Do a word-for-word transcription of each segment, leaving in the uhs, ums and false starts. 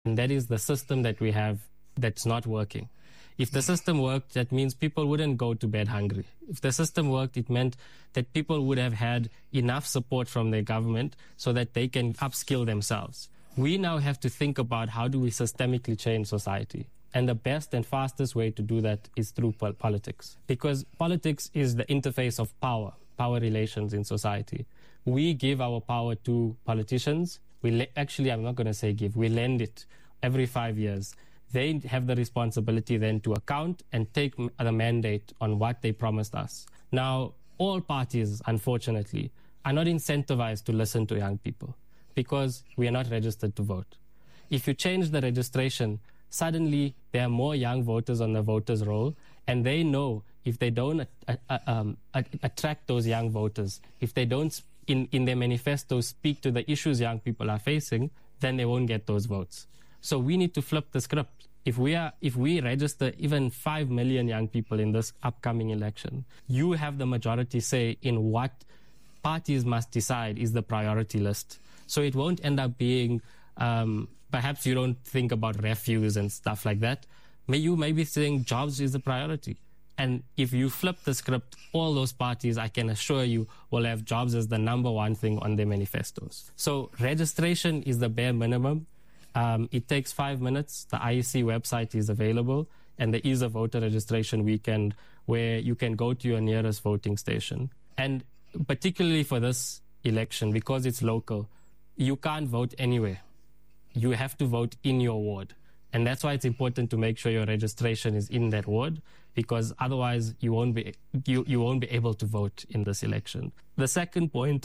And that is the system that we have that's not working. If the system worked, that means people wouldn't go to bed hungry. If the system worked, it meant that people would have had enough support from their government so that they can upskill themselves. We now have to think about how do we systemically change society. And the best and fastest way to do that is through pol- politics. Because politics is the interface of power, power relations in society. We give our power to politicians. We le- Actually, I'm not going to say give. We lend it every five years. They have the responsibility then to account and take the mandate on what they promised us. Now, all parties, unfortunately, are not incentivized to listen to young people because we are not registered to vote. If you change the registration, suddenly there are more young voters on the voters' roll, and they know if they don't uh, uh, um, uh, attract those young voters, if they don't in, in their manifestos speak to the issues young people are facing, then they won't get those votes. So we need to flip the script. If we are, if we register even five million young people in this upcoming election, you have the majority say in what parties must decide is the priority list. So it won't end up being, um, perhaps you don't think about refuse and stuff like that. May you may be saying jobs is the priority. And if you flip the script, all those parties, I can assure you, will have jobs as the number one thing on their manifestos. So registration is the bare minimum. Um, it takes five minutes. The I E C website is available, and there is a voter registration weekend where you can go to your nearest voting station. And particularly for this election, because it's local, you can't vote anywhere. You have to vote in your ward. And that's why it's important to make sure your registration is in that ward, because otherwise you won't be you, you won't be able to vote in this election. The second point,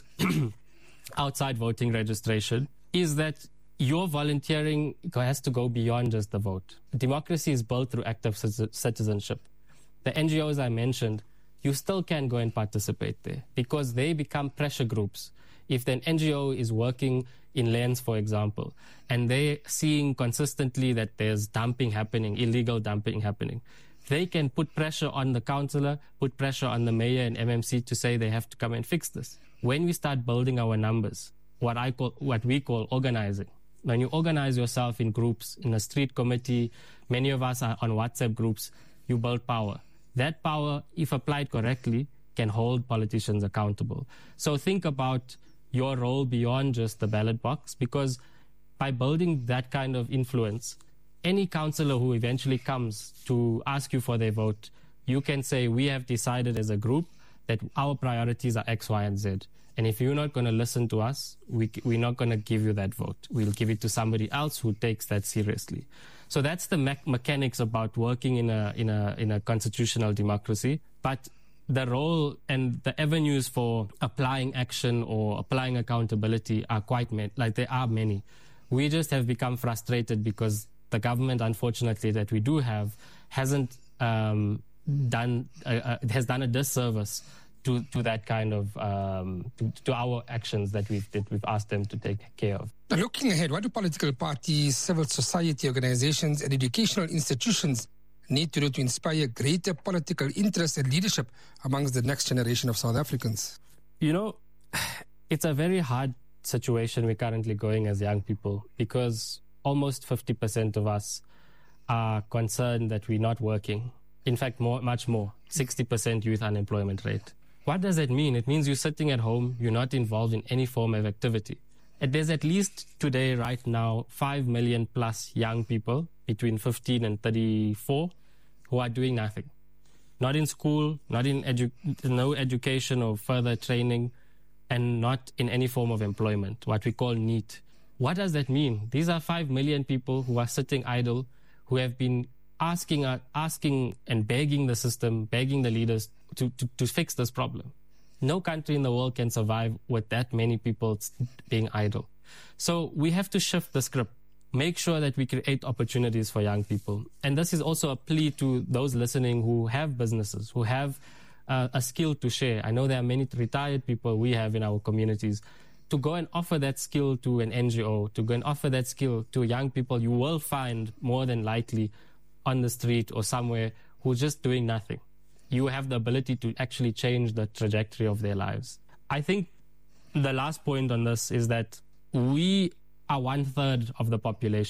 outside voting registration, is that your volunteering has to go beyond just the vote. Democracy is built through active citizenship. The N G Os I mentioned, you still can go and participate there because they become pressure groups. If an N G O is working in Lens, for example, and they're seeing consistently that there's dumping happening, illegal dumping happening, they can put pressure on the councillor, put pressure on the mayor and M M C to say they have to come and fix this. When we start building our numbers, what I call, what we call organizing, when you organize yourself in groups, in a street committee, many of us are on WhatsApp groups, you build power. That power, if applied correctly, can hold politicians accountable. So think about your role beyond just the ballot box, because by building that kind of influence, any councillor who eventually comes to ask you for their vote, you can say, we have decided as a group that our priorities are X, Y, and Z. And if you're not going to listen to us, we, we're not going to give you that vote. We'll give it to somebody else who takes that seriously. So that's the me- mechanics about working in a, in a, in a constitutional democracy. But the role and the avenues for applying action or applying accountability are quite many, like there are many. We just have become frustrated because the government, unfortunately, that we do have hasn't um, done, uh, uh, has done a disservice To, to that kind of, um, to, to our actions that we've, that we've asked them to take care of. Now, looking ahead, what do political parties, civil society organizations, and educational institutions need to do to inspire greater political interest and leadership amongst the next generation of South Africans? You know, it's a very hard situation we're currently going as young people, because almost fifty percent of us are concerned that we're not working. In fact, more, much more, sixty percent youth unemployment rate. What does that mean? It means you're sitting at home, you're not involved in any form of activity. And there's at least today, right now, five million plus young people between fifteen and thirty-four who are doing nothing. Not in school, not in edu- no education or further training, and not in any form of employment, what we call NEET. What does that mean? These are five million people who are sitting idle, who have been asking uh, asking and begging the system, begging the leaders to, to, to fix this problem. No country in the world can survive with that many people being idle. So we have to shift the script, make sure that we create opportunities for young people. And this is also a plea to those listening who have businesses, who have uh, a skill to share. I know there are many retired people we have in our communities. To go and offer that skill to an N G O, to go and offer that skill to young people you will find more than likely on the street or somewhere who's just doing nothing. You have the ability to actually change the trajectory of their lives. I think the last point on this is that we are one third of the population.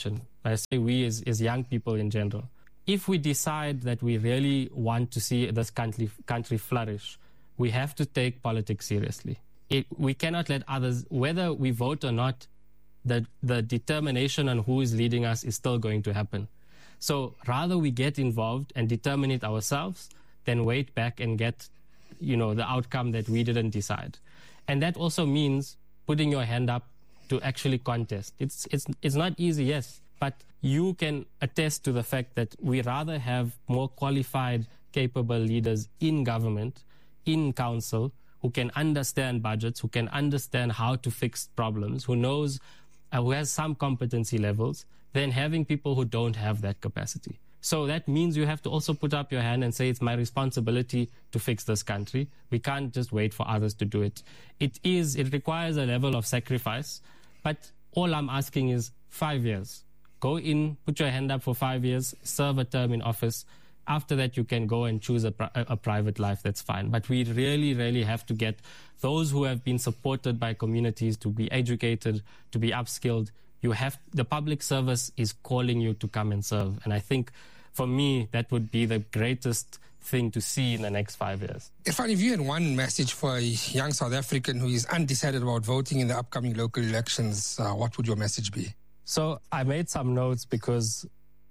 I say we as, as young people in general. If we decide that we really want to see this country, country flourish, we have to take politics seriously. It, we cannot let others, whether we vote or not, the, the determination on who is leading us is still going to happen. So rather we get involved and determine it ourselves than wait back and get, you know, the outcome that we didn't decide. And that also means putting your hand up to actually contest. It's, it's, it's not easy, yes, but you can attest to the fact that we rather have more qualified, capable leaders in government, in council, who can understand budgets, who can understand how to fix problems, who knows, uh, who has some competency levels, than having people who don't have that capacity. So that means you have to also put up your hand and say, it's my responsibility to fix this country. We can't just wait for others to do it. It is, it requires a level of sacrifice, but all I'm asking is five years. Go in, put your hand up for five years, serve a term in office. After that, you can go and choose a, a private life, that's fine. But we really, really have to get those who have been supported by communities to be educated, to be upskilled. You have, the public service is calling you to come and serve. And I think, for me, that would be the greatest thing to see in the next five years. Irfan, if you had one message for a young South African who is undecided about voting in the upcoming local elections, uh, what would your message be? So I made some notes because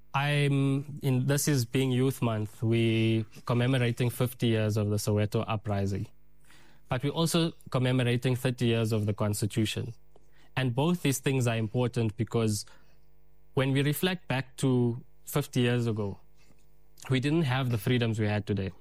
I'm in, this is being Youth Month. We commemorating fifty years of the Soweto uprising. But we're also commemorating thirty years of the Constitution. And both these things are important because when we reflect back to fifty years ago, we didn't have the freedoms we had today.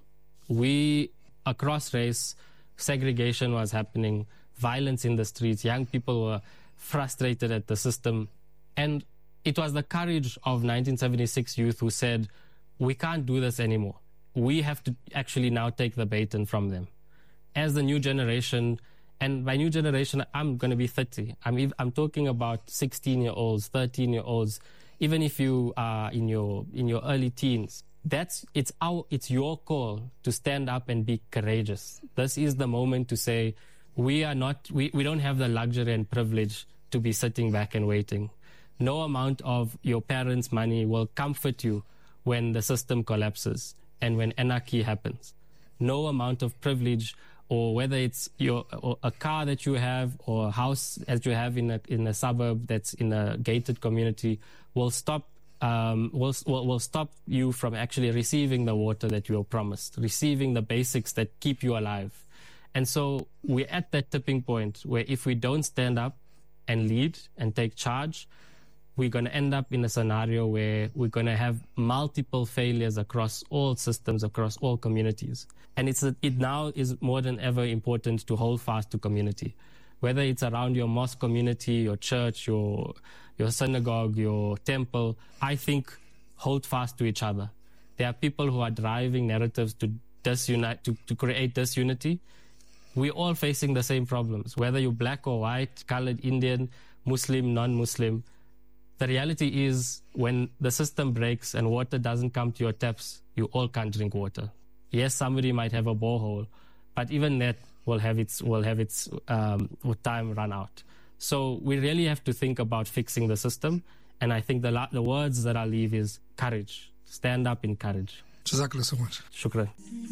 We, across race, segregation was happening, violence in the streets, young people were frustrated at the system. And it was the courage of nineteen seventy-six youth who said, we can't do this anymore. We have to actually now take the baton from them. As the new generation, and by new generation, I'm going to be thirty. I'm, I'm talking about sixteen-year-olds, thirteen-year-olds, even if you are in your, in your early teens. That's, it's, our, it's your call to stand up and be courageous. This is the moment to say, we are not, we, we don't have the luxury and privilege to be sitting back and waiting. No amount of your parents' money will comfort you when the system collapses and when anarchy happens. No amount of privilege, or whether it's your or a car that you have or a house that you have in a in a suburb that's in a gated community, will stop um, will, will will stop you from actually receiving the water that you were promised, receiving the basics that keep you alive. And so we're at that tipping point where if we don't stand up and lead and take charge, we're going to end up in a scenario where we're going to have multiple failures across all systems, across all communities. And it's a, it now is more than ever important to hold fast to community. Whether it's around your mosque community, your church, your, your synagogue, your temple, I think hold fast to each other. There are people who are driving narratives to disunite, to, to create disunity. We're all facing the same problems, whether you're black or white, colored, Indian, Muslim, non-Muslim. The reality is when the system breaks and water doesn't come to your taps, you all can't drink water. Yes, somebody might have a borehole, but even that will have its will have its um, time run out. So we really have to think about fixing the system. And I think the la- the words that I'll leave is courage. Stand up in courage. Jazakallah so much. Shukran.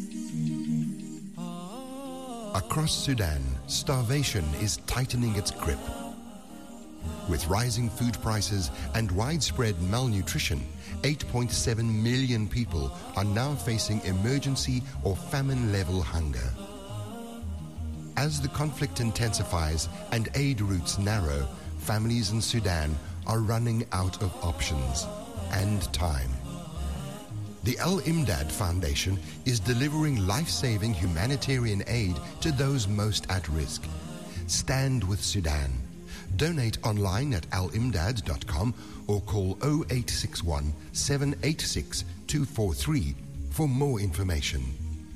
Across Sudan, starvation is tightening its grip. With rising food prices and widespread malnutrition, eight point seven million people are now facing emergency or famine-level hunger. As the conflict intensifies and aid routes narrow, families in Sudan are running out of options and time. The Al-Imdad Foundation is delivering life-saving humanitarian aid to those most at risk. Stand with Sudan. Donate online at al imdad dot com or call oh eight six one, seven eight six, two four three for more information.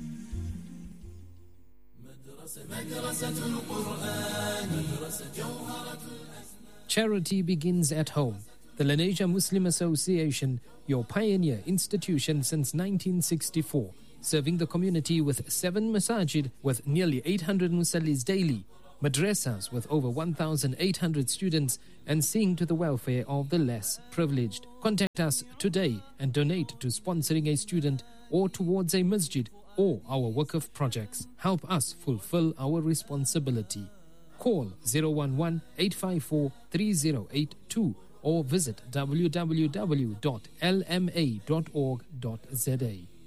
Charity begins at home. The Lenasia Muslim Association, your pioneer institution since nineteen sixty-four, serving the community with seven masajid with nearly eight hundred musallis daily, madrasas with over one thousand eight hundred students, and seeing to the welfare of the less privileged. Contact us today and donate to sponsoring a student or towards a masjid or our Waqf projects. Help us fulfill our responsibility. Call zero one one, eight five four, three zero eight two or visit w w w dot l m a dot org dot z a.